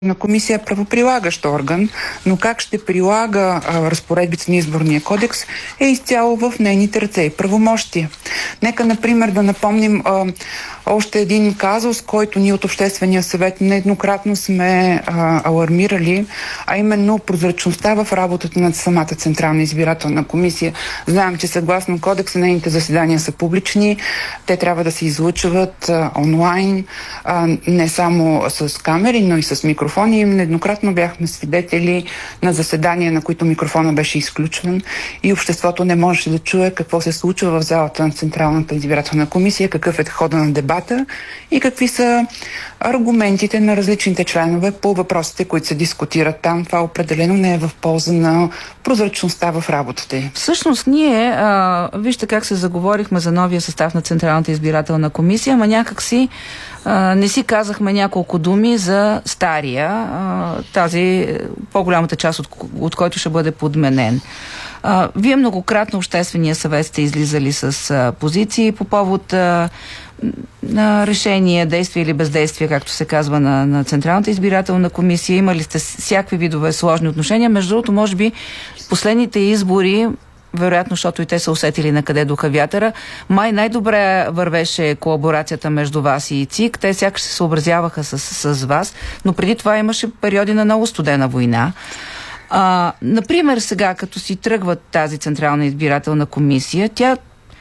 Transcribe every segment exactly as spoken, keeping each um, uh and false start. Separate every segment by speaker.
Speaker 1: на комисия е правоприлагащ орган, но как ще прилага а, разпоредбите на изборния кодекс е изцяло в нейните ръце и правомощия. Нека, например, да напомним а, още един казус, който ние от Обществения съвет нееднократно сме а, алармирали, а именно прозрачността в работата на самата Централна избирателна комисия. Знаем, че съгласно кодекса нейните заседания са публични, те трябва да се излъчват а, онлайн, а, не само с камери, но и с микрофони. Нееднократно бяхме свидетели на заседания, на които микрофона беше изключван и обществото не можеше да чуе какво се случва в залата на Централната избирателна комисия, какъв е хода на дебата и какви са аргументите на различните членове по въпросите, които се дискутират там. Това определено не е в полза на прозрачността в работата й.
Speaker 2: Всъщност ние, а, вижте как се заговорихме за новия състав на Централната избирателна комисия, ама някак си а, не си казахме няколко думи за стария, а, тази по-голямата част от, от който ще бъде подменен. А, вие многократно Обществения съвет сте излизали с а, позиции по повод а, на решение, действие или бездействие, както се казва на, на Централната избирателна комисия. Имали сте всякакви видове сложни отношения. Между другото, може би последните избори, вероятно, защото и те са усетили на къде духа вятъра, май най-добре вървеше колаборацията между вас и ЦИК. Те сякаш се съобразяваха с, с вас, но преди това имаше периоди на много студена война. А, например, сега, като си тръгва тази Централна избирателна комисия, тя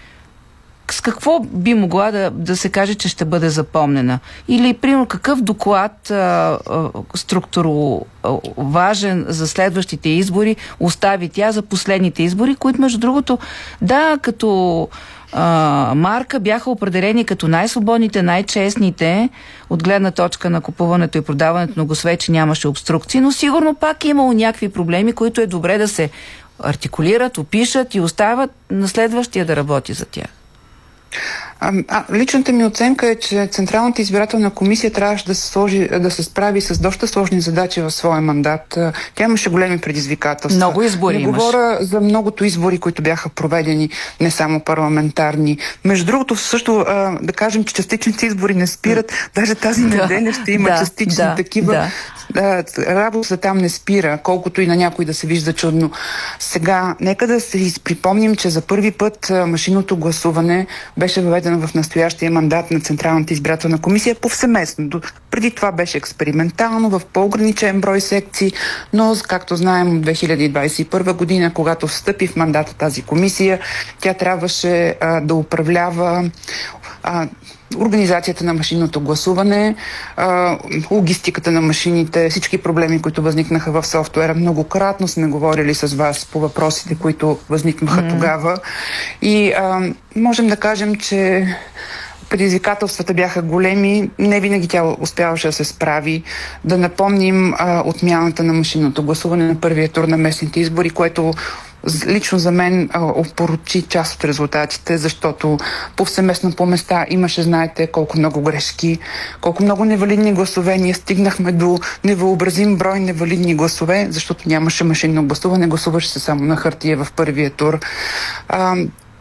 Speaker 2: с какво би могла да, да се каже, че ще бъде запомнена? Или, примерно, какъв доклад а, а, структуро а, важен за следващите избори остави тя за последните избори, които, между другото, да, като а, марка бяха определени като най-свободните, най-честните от гледна точка на купуването и продаването на гласове, че нямаше обструкции, но сигурно пак е имало някакви проблеми, които е добре да се артикулират, опишат и оставят на следващия да работи за тях.
Speaker 1: А, а, личната ми оценка е, че Централната избирателна комисия трябваше да се, сложи, да се справи с доста сложни задачи в своя мандат. Тя имаше големи предизвикателства.
Speaker 2: Много избори
Speaker 1: Не
Speaker 2: имаш.
Speaker 1: говоря за многото избори, които бяха проведени, не само парламентарни. Между другото, също а, да кажем, че частичните избори не спират. Даже тази неделя ще има
Speaker 2: да,
Speaker 1: частични
Speaker 2: да,
Speaker 1: такива.
Speaker 2: Да.
Speaker 1: Да, работата там не спира, колкото и на някой да се вижда чудно. Сега, нека да се изприпомним, че за първи път машинното гласуване беше въведено в настоящия мандат на Централната избирателна комисия повсеместно. Преди това беше експериментално в по-ограничен брой секции, но, както знаем, от две хиляди двадесет и първа година, когато встъпи в мандата тази комисия, тя трябваше а, да управлява а, организацията на машинното гласуване, а, логистиката на машините, всички проблеми, които възникнаха в софтуера. Многократно сме говорили с вас по въпросите, които възникнаха mm. тогава. И а, можем да кажем, че предизвикателствата бяха големи, не винаги тя успяваше да се справи. Да напомним а, отмяната на машинното гласуване на първия тур на местните избори, което лично за мен а, опорочи част от резултатите, защото повсеместно по места имаше, знаете, колко много грешки, колко много невалидни гласове. Ние стигнахме до невъобразим брой невалидни гласове, защото нямаше машинно гласуване, гласуваше се само на хартия в първия тур. А,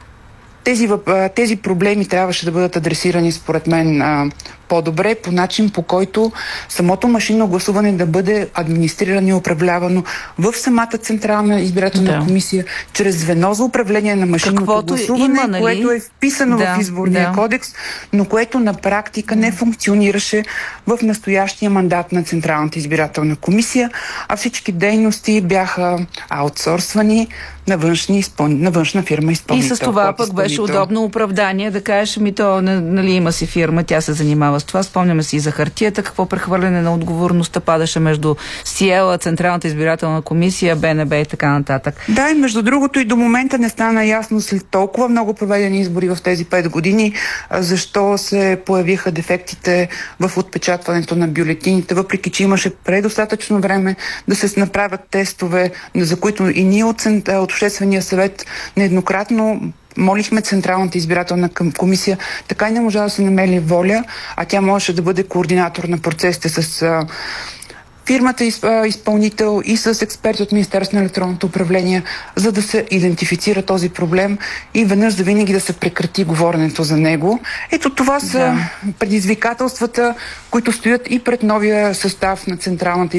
Speaker 1: Тези, тези проблеми трябваше да бъдат адресирани, според мен, по-добре, по начин, по който самото машинно гласуване да бъде администрирано и управлявано в самата Централна избирателна да. комисия, чрез звено за управление на машинното Каквото гласуване, има, нали? което е вписано да, в изборния да. кодекс, но което на практика не функционираше в настоящия мандат на Централната избирателна комисия, а всички дейности бяха аутсорсвани на, външни, на външна фирма изпълнител.
Speaker 2: И с това пък беше удобно оправдание да кажеш, ми то, нали, има си фирма, тя се занимава с това. Спомняме си и за хартията, какво прехвърляне на отговорността падаше между Сиела, Централната избирателна комисия, БНБ и така нататък.
Speaker 1: Да, и между другото и до момента не стана ясно след толкова много проведени избори в тези пет години, защо се появиха дефектите в отпечатването на бюлетините, въпреки че имаше предостатъчно време да се направят тестове, за които и ние от, от Обществения съвет нееднократно молихме Централната избирателна комисия, така и не можа да се намери воля, а тя можеше да бъде координатор на процесите с а, фирмата изпълнител и с експерти от Министерството на електронното управление, за да се идентифицира този проблем и веднъж за винаги да се прекрати говоренето за него. Ето това са да. предизвикателствата, които стоят и пред новия състав на Централната